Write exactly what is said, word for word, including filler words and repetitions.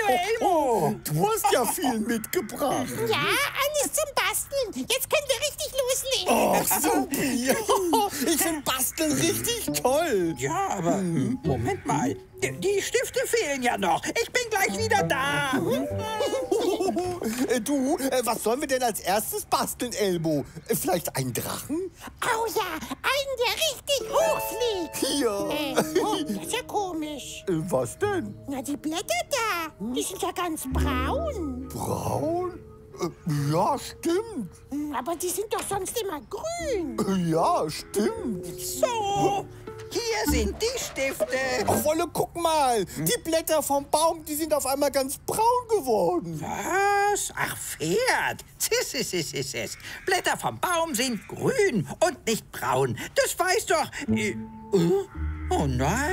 Elmo. Du hast ja viel mitgebracht. Ja, alles zum Basteln. Jetzt können wir richtig loslegen. Ach, Supi. Ich finde Basteln richtig toll. Ja, aber hm, Moment mal. Die, die Stifte fehlen ja noch. Ich bin gleich wieder da. Äh, Du, äh, was sollen wir denn als erstes basteln, Elmo? Äh, Vielleicht einen Drachen? Oh ja, einen, der richtig hoch fliegt. Ja. Äh, oh, das ist ja komisch. Äh, Was denn? Na, die Blätter da, die sind ja ganz braun. Braun? Äh, Ja, stimmt. Hm, Aber die sind doch sonst immer grün. Äh, Ja, stimmt. So, hier sind die Stifte. Ach, Wolle, guck mal. Die Blätter vom Baum, die sind auf einmal ganz braun geworden. Was? Ach, Pferd. Sis, sis, sis, sis, sis. Blätter vom Baum sind grün und nicht braun. Das weiß doch... Äh, äh, oh nein.